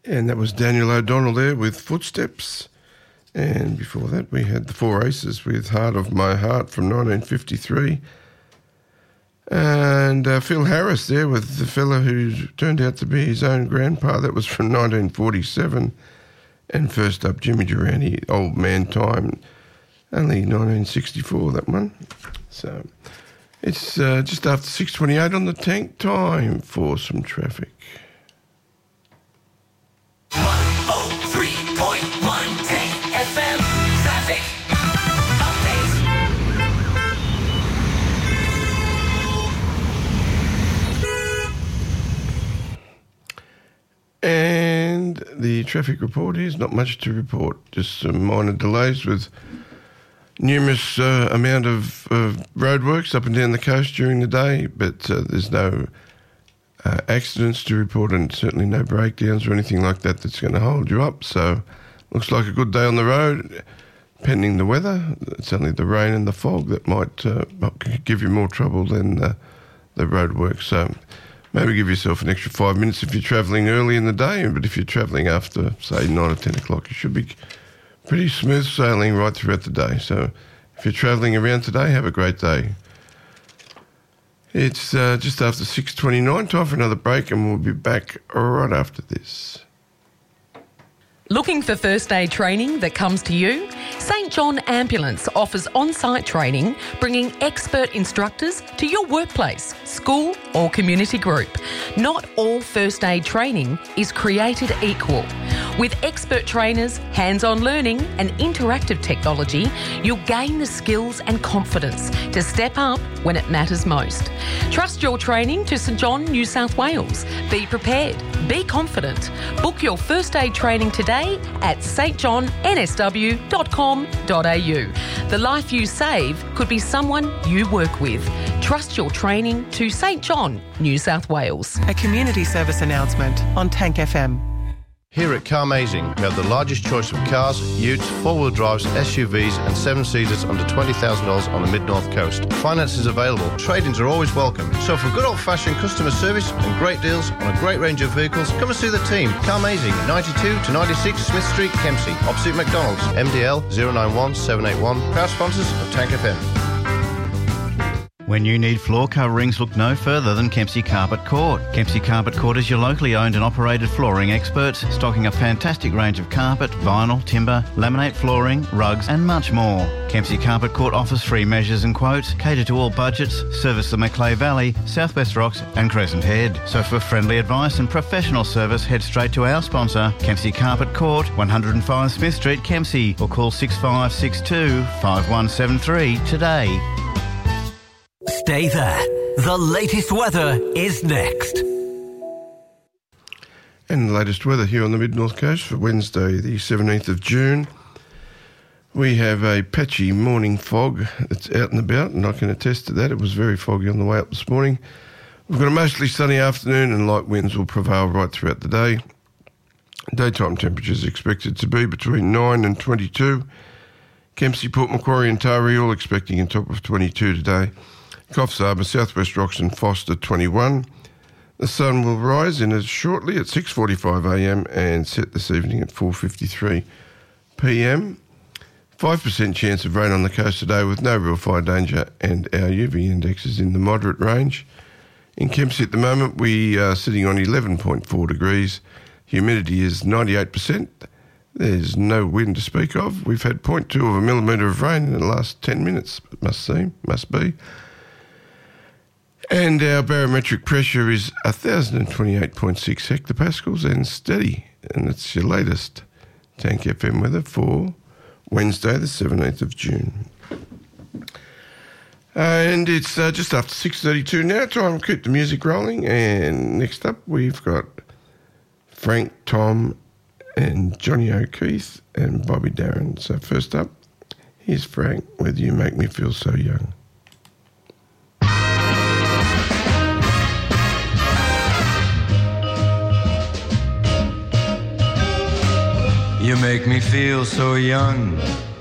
And that was Daniel O'Donnell there with Footsteps. And before that, we had the Four Aces with Heart of My Heart from 1953. And Phil Harris there with the fella who turned out to be his own grandpa. That was from 1947. And first up, Jimmy Durante, Old Man Time, only 1964, that one. So it's just after 6:28 on the tank. Time for some traffic. 103.1 Tank FM traffic update. And the traffic report is not much to report, just some minor delays with numerous amount of roadworks up and down the coast during the day, but there's no accidents to report and certainly no breakdowns or anything like that that's going to hold you up. So looks like a good day on the road, pending the weather. It's only the rain and the fog that might give you more trouble than the roadworks. So maybe give yourself an extra 5 minutes if you're travelling early in the day, but if you're travelling after, say, 9 or 10 o'clock, you should be pretty smooth sailing right throughout the day. So if you're travelling around today, have a great day. It's just after 6:29, time for another break, and we'll be back right after this. Looking for first aid training that comes to you? St John Ambulance offers on-site training, bringing expert instructors to your workplace, school or community group. Not all first aid training is created equal. With expert trainers, hands-on learning and interactive technology, you'll gain the skills and confidence to step up when it matters most. Trust your training to St John, New South Wales. Be prepared. Be confident. Book your first aid training today at stjohnsw.com.au. The life you save could be someone you work with. Trust your training to St John, New South Wales. A community service announcement on Tank FM. Here at Carmazing, we have the largest choice of cars, utes, four-wheel drives, SUVs and seven-seaters under $20,000 on the Mid-North Coast. Finance is available. Trade-ins are always welcome. So for good old-fashioned customer service and great deals on a great range of vehicles, come and see the team. Carmazing, 92 to 96 Smith Street, Kempsey, opposite McDonald's. MDL 091 781. Proud sponsors of Tank FM. When you need floor coverings, look no further than Kempsey Carpet Court. Kempsey Carpet Court is your locally owned and operated flooring experts, stocking a fantastic range of carpet, vinyl, timber, laminate flooring, rugs and much more. Kempsey Carpet Court offers free measures and quotes, cater to all budgets, service the Macleay Valley, Southwest Rocks and Crescent Head. So for friendly advice and professional service, head straight to our sponsor, Kempsey Carpet Court, 105 Smith Street, Kempsey, or call 6562 5173 today. Stay there. The latest weather is next. And the latest weather here on the Mid-North Coast for Wednesday, the 17th of June. We have a patchy morning fog that's out and about, and I can attest to that. It was very foggy on the way up this morning. We've got a mostly sunny afternoon, and light winds will prevail right throughout the day. Daytime temperatures expected to be between 9 and 22. Kempsey, Port Macquarie and Taree all expecting a top of 22 today. Coffs Harbour, Southwest Rocks and Foster 21. The sun will rise in as shortly at 6:45am and set this evening at 4:53pm. 5% chance of rain on the coast today with no real fire danger, and our UV index is in the moderate range. In Kempsey at the moment we are sitting on 11.4 degrees. Humidity is 98%. There's no wind to speak of. We've had 0.2 of a millimetre of rain in the last 10 minutes, it must be. And our barometric pressure is 1,028.6 hectopascals and steady. And that's your latest Tank FM weather for Wednesday, the 17th of June. And it's just after 6:32 now. Time to keep the music rolling. And next up, we've got Frank, Tom, and Johnny O'Keefe and Bobby Darin. So first up, here's Frank with You Make Me Feel So Young. You make me feel so young.